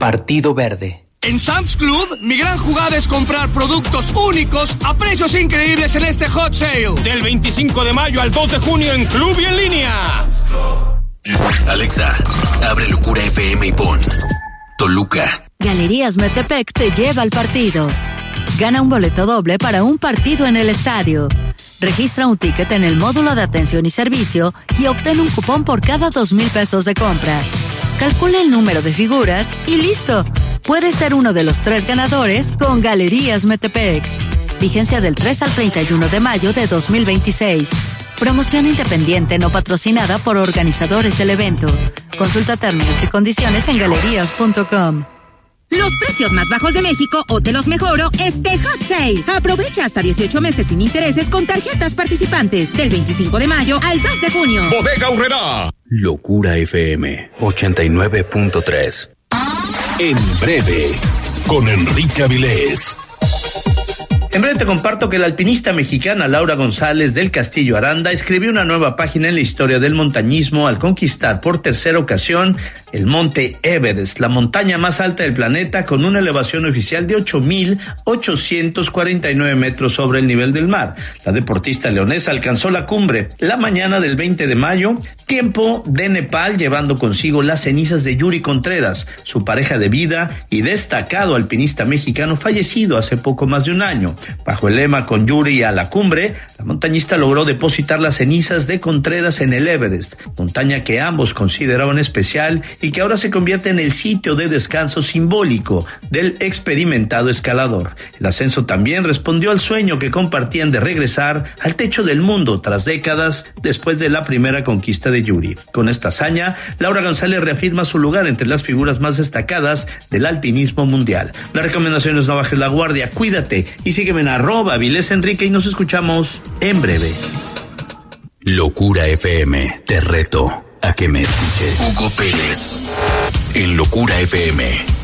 Partido Verde. En Sam's Club, mi gran jugada es comprar productos únicos a precios increíbles en este Hot Sale. Del 25 de mayo al 2 de junio en Club y en línea. Alexa, abre Locura FM y pon Toluca. Galerías Metepec te lleva al partido. Gana un boleto doble para un partido en el estadio. Registra un ticket en el módulo de atención y servicio y obtén un cupón por cada 2,000 pesos de compra. Calcula el número de figuras y listo. Puedes ser uno de los 3 ganadores con Galerías Metepec. Vigencia del 3 al 31 de mayo de 2026. Promoción independiente no patrocinada por organizadores del evento. Consulta términos y condiciones en galerías.com. Los precios más bajos de México o te los mejoro este Hot Sale. Aprovecha hasta 18 meses sin intereses con tarjetas participantes del 25 de mayo al 2 de junio. Bodega Aurrerá. Locura FM 89.3. En breve, con Enrique Avilés. En breve te comparto que la alpinista mexicana Laura González del Castillo Aranda escribió una nueva página en la historia del montañismo al conquistar por tercera ocasión el monte Everest, la montaña más alta del planeta con una elevación oficial de 8,849 metros sobre el nivel del mar. La deportista leonesa alcanzó la cumbre la mañana del 20 de mayo, tiempo de Nepal, llevando consigo las cenizas de Yuri Contreras, su pareja de vida y destacado alpinista mexicano fallecido hace poco más de un año. Bajo el lema "Con Yuri a la cumbre", la montañista logró depositar las cenizas de Contreras en el Everest, montaña que ambos consideraban especial y que ahora se convierte en el sitio de descanso simbólico del experimentado escalador. El ascenso también respondió al sueño que compartían de regresar al techo del mundo tras décadas después de la primera conquista de Yuri. Con esta hazaña, Laura González reafirma su lugar entre las figuras más destacadas del alpinismo mundial. La recomendación es: no bajes la guardia, cuídate y sígueme en @VilésEnrique y nos escuchamos en breve. Locura FM, te reto a que me escuches. Hugo Pérez, en Locura FM.